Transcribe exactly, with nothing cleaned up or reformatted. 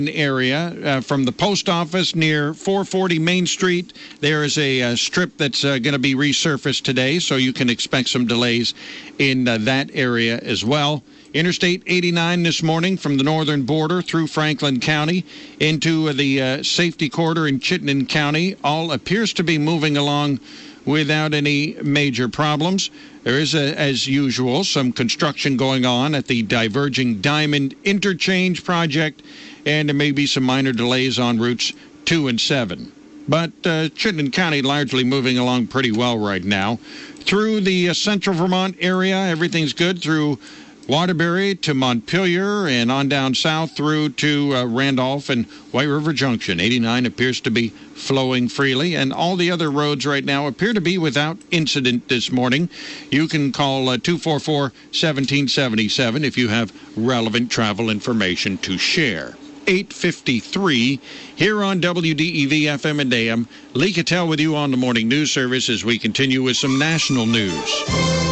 area uh, from the post office near four forty Main Street. There is a uh, strip that's uh, going to be resurfaced today, so you can expect some delays in uh, that area as well. Interstate eighty-nine this morning from the northern border through Franklin County into the uh, safety corridor in Chittenden County. All appears to be moving along without any major problems. There is, a, as usual, some construction going on at the Diverging Diamond Interchange project, and there may be some minor delays on routes two and seven. But uh, Chittenden County largely moving along pretty well right now. Through the uh, central Vermont area, everything's good through Waterbury to Montpelier and on down south through to uh, Randolph and White River Junction. eighty-nine appears to be flowing freely, and all the other roads right now appear to be without incident this morning. You can call uh, two four four, one seven seven seven if you have relevant travel information to share. eight fifty-three here on W D E V F M and A M. Lee Cattell with you on the Morning News Service as we continue with some national news.